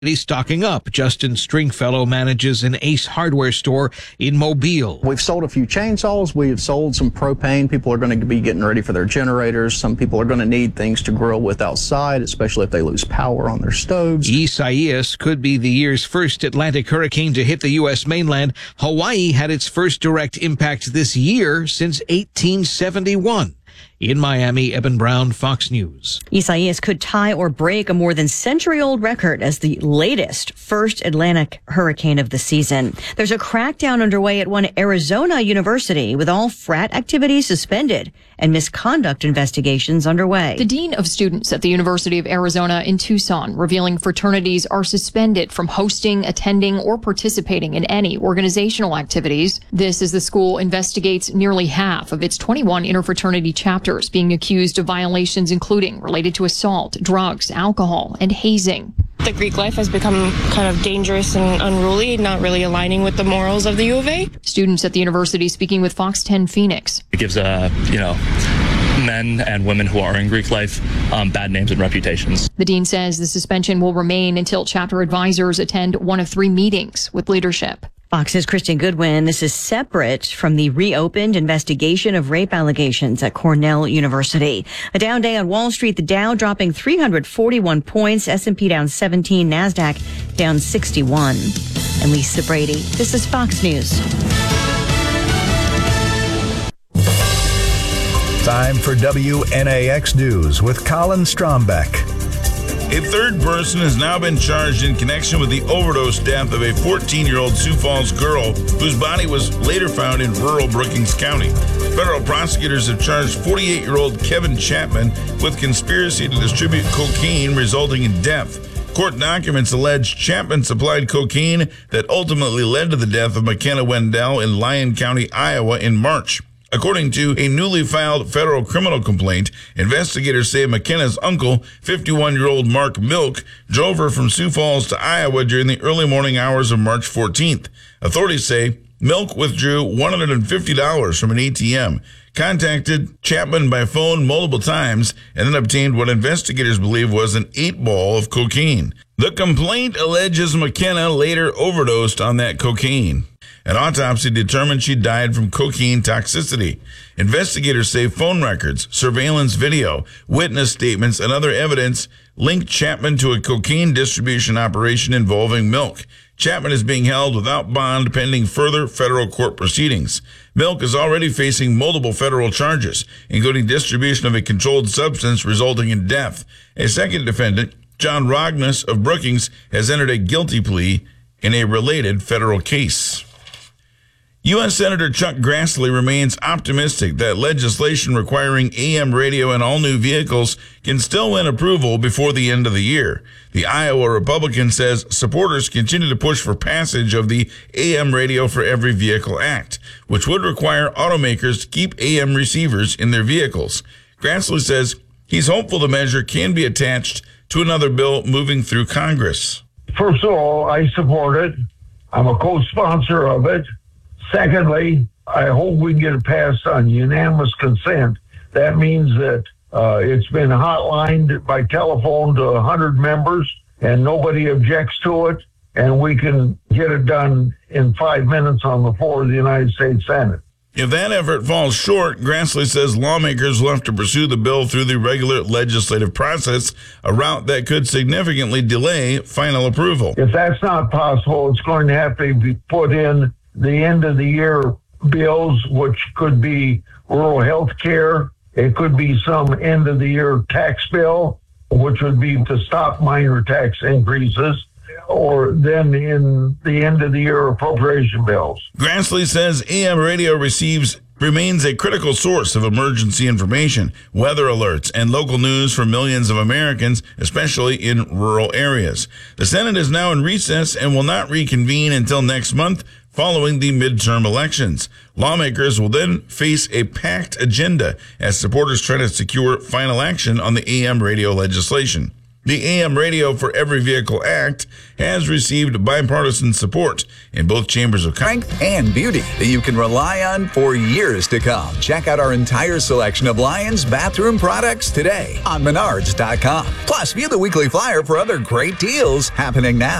He's stocking up. Justin Stringfellow manages an Ace Hardware store in Mobile. We've sold a few chainsaws. We have sold some propane. People are going to be getting ready for their generators. Some people are going to need things to grill with outside, especially if they lose power on their stoves. Isaias could be the year's first Atlantic hurricane to hit the U.S. mainland. Hawaii had its first direct impact this year since 1871. In Miami, Eben Brown, Fox News. Isaias could tie or break a more than century-old record as the latest first Atlantic hurricane of the season. There's a crackdown underway at one Arizona university with all frat activities suspended and misconduct investigations underway. The dean of students at the University of Arizona in Tucson revealing fraternities are suspended from hosting, attending, or participating in any organizational activities. This as the school investigates nearly half of its 21 interfraternity chapters being accused of violations including related to assault, drugs, alcohol, and hazing. The Greek life has become kind of dangerous and unruly, not really aligning with the morals of the U of A. Students at the university speaking with Fox 10 Phoenix. It gives men and women who are in Greek life bad names and reputations. The dean says the suspension will remain until chapter advisors attend one of 3 meetings with leadership. Fox's Kristen Goodwin. This is separate from the reopened investigation of rape allegations at Cornell University. A down day on Wall Street, the Dow dropping 341 points, S&P down 17, NASDAQ down 61. And Lisa Brady, this is Fox News. Time for WNAX News with Colin Strombeck. A third person has now been charged in connection with the overdose death of a 14-year-old Sioux Falls girl whose body was later found in rural Brookings County. Federal prosecutors have charged 48-year-old Kevin Chapman with conspiracy to distribute cocaine resulting in death. Court documents allege Chapman supplied cocaine that ultimately led to the death of McKenna Wendell in Lyon County, Iowa in March. According to a newly filed federal criminal complaint, investigators say McKenna's uncle, 51-year-old Mark Milk, drove her from Sioux Falls to Iowa during the early morning hours of March 14th. Authorities say Milk withdrew $150 from an ATM, contacted Chapman by phone multiple times, and then obtained what investigators believe was an 8-ball of cocaine. The complaint alleges McKenna later overdosed on that cocaine. An autopsy determined she died from cocaine toxicity. Investigators say phone records, surveillance video, witness statements, and other evidence linked Chapman to a cocaine distribution operation involving Milk. Chapman is being held without bond pending further federal court proceedings. Milk is already facing multiple federal charges, including distribution of a controlled substance resulting in death. A second defendant, John Rognus of Brookings, has entered a guilty plea in a related federal case. U.S. Senator Chuck Grassley remains optimistic that legislation requiring AM radio in all new vehicles can still win approval before the end of the year. The Iowa Republican says supporters continue to push for passage of the AM Radio for Every Vehicle Act, which would require automakers to keep AM receivers in their vehicles. Grassley says he's hopeful the measure can be attached to another bill moving through Congress. First of all, I support it. I'm a co-sponsor of it. Secondly, I hope we can get it passed on unanimous consent. That means that it's been hotlined by telephone to 100 members and nobody objects to it, and we can get it done in 5 minutes on the floor of the United States Senate. If that effort falls short, Grassley says lawmakers will have to pursue the bill through the regular legislative process, a route that could significantly delay final approval. If that's not possible, it's going to have to be put in the end of the year bills, which could be rural health care. It could be some end of the year tax bill, which would be to stop minor tax increases, or then in the end of the year appropriation bills. Grassley says AM radio remains a critical source of emergency information, weather alerts, and local news for millions of Americans, especially in rural areas. The Senate is now in recess and will not reconvene until next month following the midterm elections. Lawmakers will then face a packed agenda as supporters try to secure final action on the AM radio legislation. The AM Radio for Every Vehicle Act has received bipartisan support in both chambers of Congress. Strength and beauty that you can rely on for years to come. Check out our entire selection of Lions bathroom products today on Menards.com. Plus, view the weekly flyer for other great deals happening now.